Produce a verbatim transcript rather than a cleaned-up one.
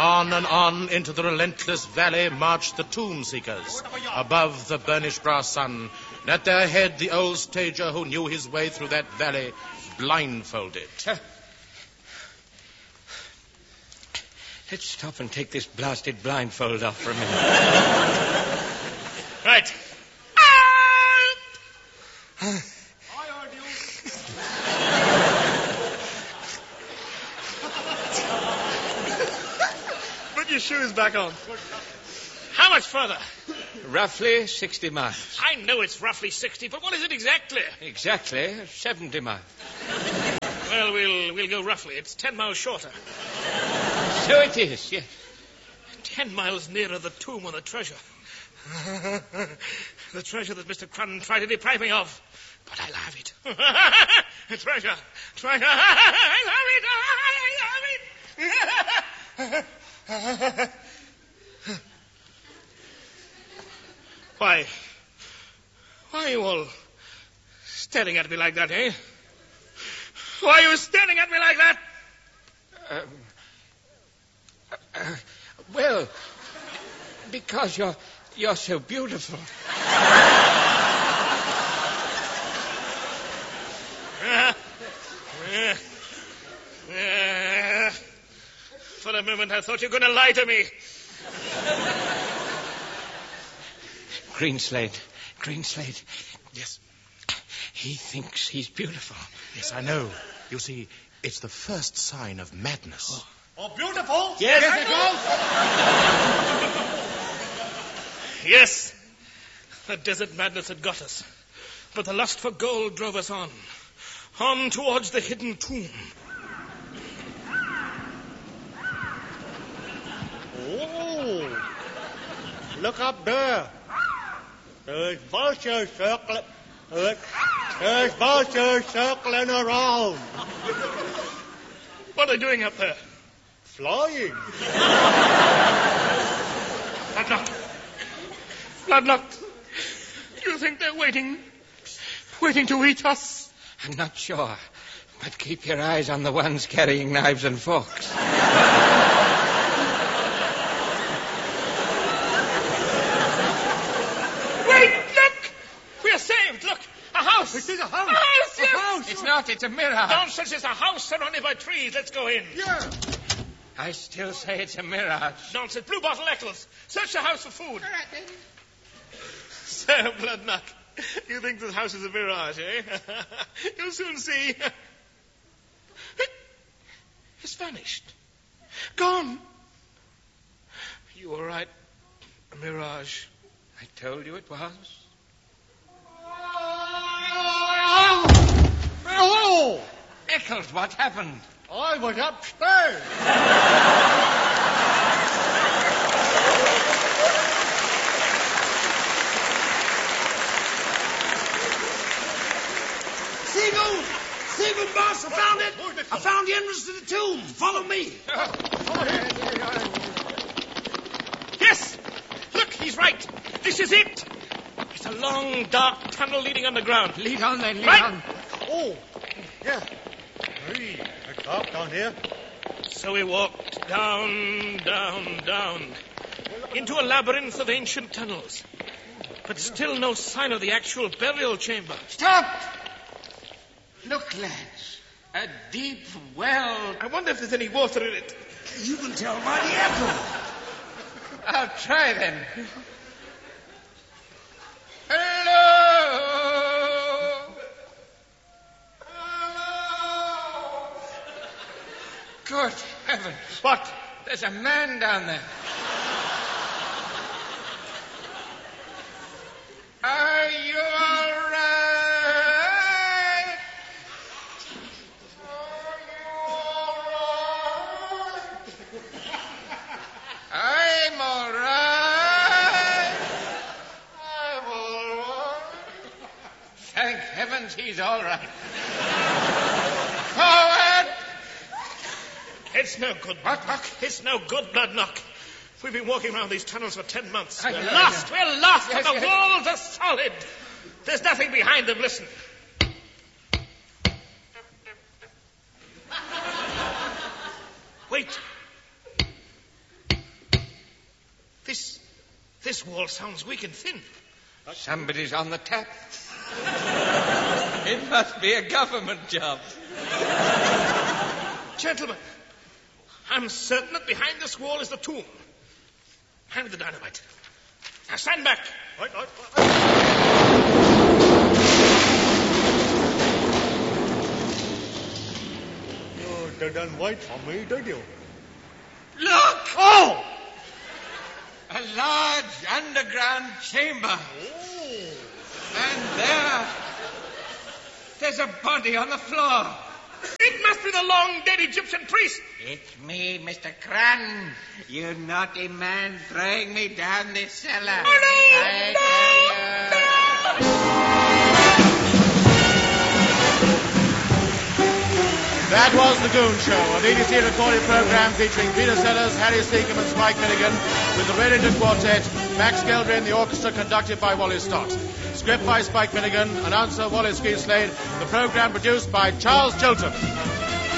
On and on into the relentless valley marched the tomb seekers, above the burnished brass sun, and at their head the old stager who knew his way through that valley, blindfolded. Uh, let's stop and take this blasted blindfold off for a minute. Right. I heard you. Put your shoes back on. How much further? Roughly sixty miles. I know it's roughly sixty, but what is it exactly? Exactly seventy miles. Well, we'll we'll go roughly. It's ten miles shorter. So it is, yes. Ten miles nearer the tomb of the treasure. The treasure that Mister Crun tried to deprive me of. But I'll have it. Treasure. Treasure. I love it. I love it. Why? Why are you all staring at me like that, eh? Why are you staring at me like that? Um, uh, well, because you're you're so beautiful. Uh, uh, uh, for a moment I thought you were going to lie to me. Greenslade, Greenslade. Yes. He thinks he's beautiful. Yes, I know. You see, it's the first sign of madness. Oh, oh beautiful? Yes, yes it was. Yes, the desert madness had got us. But the lust for gold drove us on. On towards the hidden tomb. Oh, look up there. There's vultures circling. There's vultures circling around. What are they doing up there? Flying. Bloodlock. Bloodlock. Do you think they're waiting? Waiting to eat us? I'm not sure. But keep your eyes on the ones carrying knives and forks. It is a house. A house, yes. A house. It's not. It's a mirror. Nonsense. It's a house surrounded by trees. Let's go in. Yeah. I still say it's a mirage. Nonsense. Blue Bottle Eccles. Search the house for food. All right, then. Sir Bloodnock, you think this house is a mirage, eh? You'll soon see. It's vanished. Gone. You were right. A mirage. I told you it was. Oh! Eccles, what happened? I was upstairs. Seagull! Seagull, boss, I found it! I found the entrance to the tomb. Follow me. Yes! Look, he's right. This is it. It's a long, dark tunnel leading underground. Lead on, then, lead right. on. Oh, yeah. Hey, it's dark down here. So we walked down, down, down, into a labyrinth of ancient tunnels. But still no sign of the actual burial chamber. Stop! Look, lads. A deep well. I wonder if there's any water in it. You can tell by the echo. I'll try, then. Hello! Hello! Good heavens. What? There's a man down there. Are you all right? Are you all right? I'm all right. I'm all right. Thank heavens he's all right. Forward! It's no good. What, Buck? It's no good, Bloodnock. We've been walking around these tunnels for ten months. I We're know, lost. I know. We're lost. Yes, but the yes. walls are solid. There's nothing behind them. Listen. Wait. This wall sounds weak and thin. Somebody's on the tap. It must be a government job. Gentlemen, I'm certain that behind this wall is the tomb. Hand me the dynamite. Now stand back. Right, right, right. You didn't wait for me, did you? Look! Oh! A large underground chamber. Oh! And there... there's a body on the floor. It must be the long-dead Egyptian priest. It's me, Mister Cran. You naughty man throwing me down this cellar. Oh, no! I No! tell you. That was The Goon Show, a B B C recorded program featuring Peter Sellers, Harry Seacombe and Spike Milligan, with the Reddington Quartet, Max Geldry and the orchestra conducted by Wally Stott. Script by Spike Milligan, announcer Wallace Geeslade, the program produced by Charles Chilton.